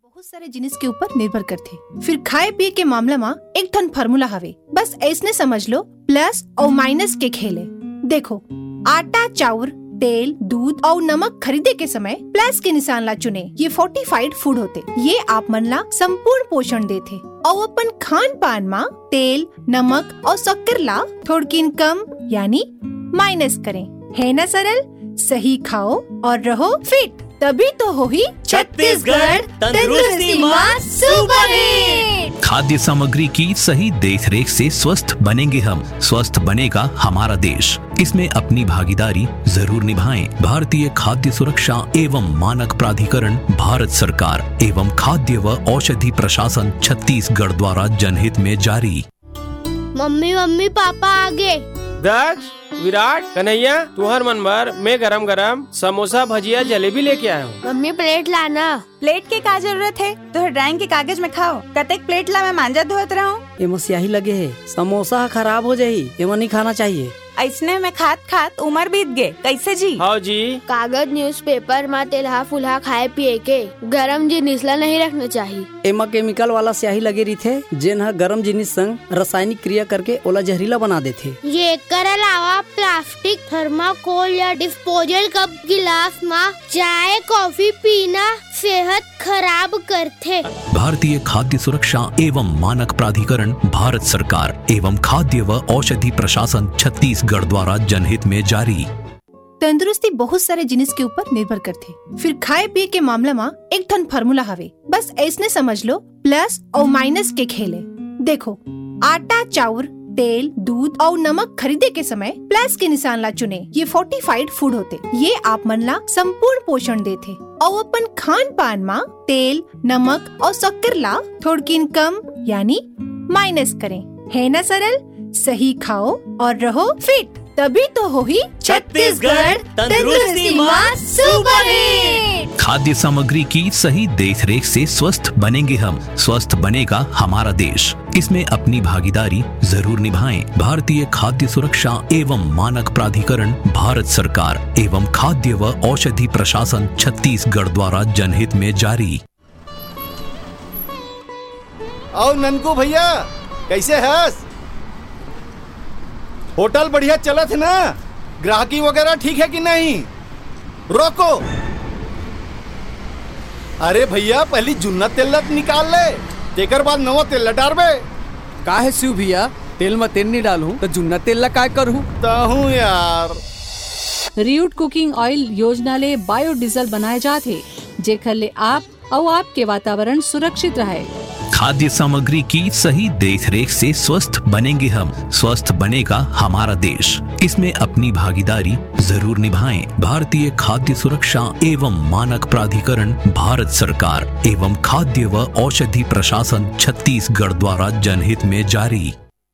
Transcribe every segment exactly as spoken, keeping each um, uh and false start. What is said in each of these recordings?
बहुत सारे जिनिस के ऊपर निर्भर करथे। फिर खाए पिए के मामला में एक ठन फार्मूला हवे, बस ऐसने समझ लो प्लस और माइनस के खेले। देखो, आटा, चाउर, तेल, दूध और नमक खरीदे के समय प्लस के निशान ला चुने। ये फोर्टिफाइड फूड होते, ये आप मन ला संपूर्ण पोषण देथे। और अपन खान पान में तेल, नमक और शक्कर ला थोड़किन कम यानी माइनस करें, है ना सरल? सही खाओ और रहो फिट, तभी तो हो ही छत्तीसगढ़ तंदुरुस्ती मां सुपर हिट। खाद्य सामग्री की सही देखरेख से स्वस्थ बनेंगे हम, स्वस्थ बनेगा हमारा देश। इसमें अपनी भागीदारी जरूर निभाएं। भारतीय खाद्य सुरक्षा एवं मानक प्राधिकरण, भारत सरकार एवं खाद्य व औषधि प्रशासन छत्तीसगढ़ द्वारा जनहित में जारी। मम्मी मम्मी पापा आगे। दक्ष, विराट, कन्हैया, तुहर मन भर मैं गरम गरम समोसा, भजिया, जलेबी लेके आया हूँ। मम्मी प्लेट लाना। प्लेट के का जरूरत है? तो ड्राइंग के कागज में खाओ। कतेक प्लेट ला मैं मांजा धोत रहा हूँ। एमा स्याही लगे है, समोसा खराब हो जाही, एमा नहीं खाना चाहिए। ऐसने में खात खात उम्र बीत गए, कैसे जी? हाँ जी। कागज न्यूज़पेपर में तेलहा फुलहा खाए पिए के गरम जिनिस ला नहीं रखना चाहिए। एमा केमिकल वाला स्याही लगे रही थे, जेन ह गरम जिनिस संग रासायनिक क्रिया करके ओला जहरीला बना देथे। ये कर अलावा प्लास्टिक, थर्माकोल या डिस्पोजल कप गिलास में चाय कॉफी पीना सेहत खराब करथे। भारतीय खाद्य सुरक्षा एवं मानक प्राधिकरण, भारत सरकार एवं खाद्य व औषधि प्रशासन छत्तीसगढ़ द्वारा जनहित में जारी। तंदुरुस्ती बहुत सारे जिनिस के ऊपर निर्भर करथे। फिर खाए पिए के मामला में एक ठन फार्मूला हवे, बस ऐसने समझ लो प्लस और माइनस के खेले। देखो, आटा, चाउर, तेल, दूध और नमक खरीदे के समय प्लस के निशान ला चुने। ये फोर्टिफाइड फूड होते, ये आप मन ला संपूर्ण पोषण देथे। और अपन खान पान में तेल, नमक और शक्कर ला थोड़किन कम यानी माइनस करें, है ना सरल? सही खाओ और रहो फिट, तभी तो हो ही छत्तीसगढ़ तंदुरुस्ती मां सुपर हिट। खाद्य सामग्री की सही देखरेख से स्वस्थ बनेंगे हम, स्वस्थ बनेगा हमारा देश। इसमें अपनी भागीदारी जरूर निभाएं। भारतीय खाद्य सुरक्षा एवं मानक प्राधिकरण, भारत सरकार एवं खाद्य व औषधि प्रशासन छत्तीसगढ़ द्वारा जनहित में जारी। और ननकू भैया कैसे हस? होटल बढ़िया चलत है ना? ग्राहकी वगैरह ठीक है कि नहीं? रोको, अरे भैया पहली जुन्ना तेल निकाल ले, तेकर बाद नवा तेल डालबे। का है शिव भैया, तेल में तेल नहीं डालूं तो जुन्ना तेल ला काय करूं? ताहूं यार। रियूट कुकिंग ऑयल योजना ले बायोडीजल बनाए जाते, जेकर ले आप और आपके वातावरण सुरक्षित रहे। खाद्य सामग्री की सही देखरेख से स्वस्थ बनेंगे हम, स्वस्थ बनेगा हमारा देश। इसमें अपनी भागीदारी जरूर निभाएं। भारतीय खाद्य सुरक्षा एवं मानक प्राधिकरण, भारत सरकार एवं खाद्य व औषधि प्रशासन छत्तीसगढ़ द्वारा जनहित में जारी।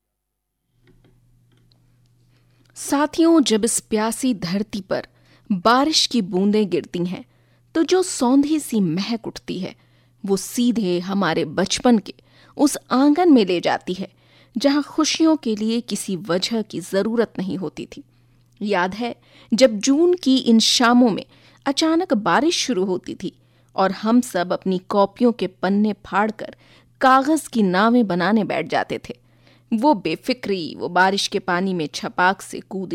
साथियों, जब इस प्यासी धरती पर बारिश की बूंदें गिरती हैं, तो जो सौंधी सी महक उठती है, वो सीधे हमारे बचपन के उस आंगन में ले जाती है जहां खुशियों के लिए किसी वजह की जरूरत नहीं होती थी। याद है जब जून की इन शामों में अचानक बारिश शुरू होती थी और हम सब अपनी कॉपियों के पन्ने फाड़कर कागज की नावें बनाने बैठ जाते थे। वो बेफिक्री, वो बारिश के पानी में छपाक से कूद